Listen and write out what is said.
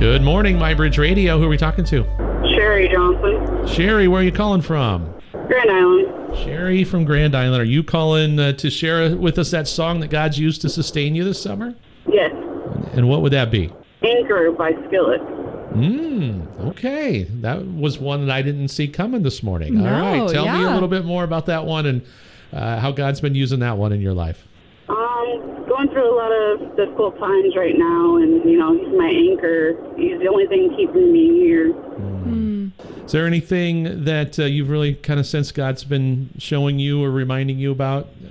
Good morning, MyBridge Radio. Who are we talking to? Sherry Johnson. Sherry, where are you calling from? Grand Island. Sherry from Grand Island. Are you calling to share with us that song that God's used to sustain you this summer? Yes. And what would that be? Anchor by Skillet. Okay. That was one that I didn't see coming this morning. No, All right. Tell me a yeah. little bit more about that one and how God's been using that one in your life. Going through a lot of difficult times right now, and, he's my anchor. He's the only thing keeping me here. Is there anything that you've really kind of sensed God's been showing you or reminding you about